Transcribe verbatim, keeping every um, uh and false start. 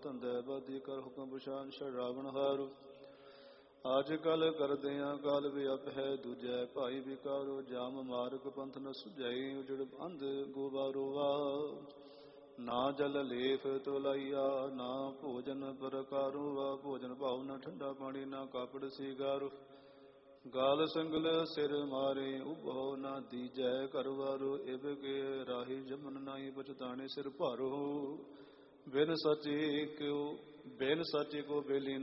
ਧੰਦੇ ਬਾਦੀ ਕਰ ਹੁਕਮ ਪਛਾਨ ਛੜ ਰਾਵਣ ਹਾਰੂ ਅੱਜ ਕਲ ਕਰਦਿਆਂ ਕਾਲ ਵਿਅਪ ਹੈ ਦੂਜੈ ਭਾਈ ਵਿਕਾਰੋ ਜਾਮ ਮਾਰਗ ਪੰਥ ਨ ਸੁਝਾਈ ਉਜੜ ਅੰਧ ਗੋਬਾਰੋ ਵਾ ਨਾ ਜਲ ਲੇਫ ਤੋਲਾਈਆ ਨਾ ਭੋਜਨ ਪ੍ਰਕਾਰੋ ਵਾ ਭੋਜਨ ਭਾਵ ਨਾ ਠੰਡਾ ਪਾਣੀ ਨਾ ਕਾਪੜ ਸੀਗਾਰੋ ਗਾਲ ਸੰਗਲ ਸਿਰ ਮਾਰੇ ਉਭੋ ਨਾ ਦੀਜੈ ਕਰਵਾਰੋ ਇਬ ਕੇ ਰਾਹੀ ਜਮਨ ਨਾਹੀ ਪਛਤਾਣੇ ਸਿਰ ਭਾਰੋ ਬਿਨ ਸਚੀ ਕਿਉ ਬਿਨ ਸਚੀ ਕੋ ਬੇਲੀ